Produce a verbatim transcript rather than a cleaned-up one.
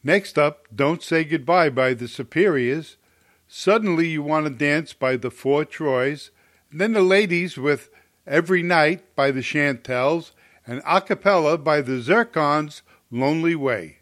Next up, Don't Say Goodbye by the Superiors. Suddenly You Want to Dance by the Four Troys. And then the ladies with Every Night by the Chantels and a cappella by the Zircons' Lonely Way.